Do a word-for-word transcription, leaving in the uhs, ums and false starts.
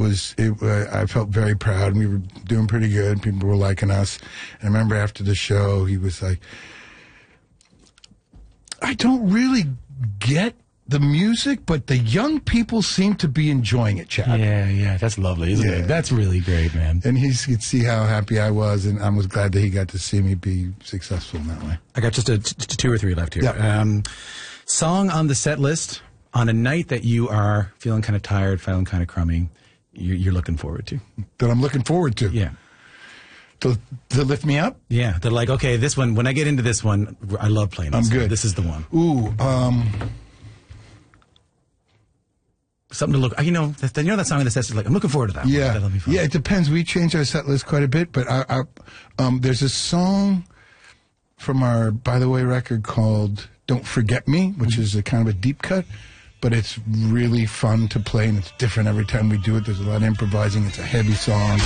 was, it, uh, I felt very proud. We were doing pretty good. People were liking us. And I remember after the show, he was like, I don't really get the music, but the young people seem to be enjoying it, Chad. Yeah, yeah, that's lovely, isn't Yeah. it? That's really great, man. And he could see how happy I was, and I was glad that he got to see me be successful in that way. I got just a, t- t- two or three left here. Yeah. Um, song on the set list on a night that you are feeling kind of tired, feeling kind of crummy, you're, you're looking forward to. That I'm looking forward to. Yeah. To, to lift me up? Yeah, they're like, okay, this one, when I get into this one, I love playing this I'm good. one. This is the one. Ooh, um... Something to look, you know, that, you know that song in the set is like, I'm looking forward to that Yeah, one. That'll be fun. yeah. It depends. We change our set list quite a bit, but I, I, um, there's a song from our By the Way record called "Don't Forget Me," which mm-hmm. is a kind of a deep cut, but it's really fun to play and it's different every time we do it. There's a lot of improvising. It's a heavy song.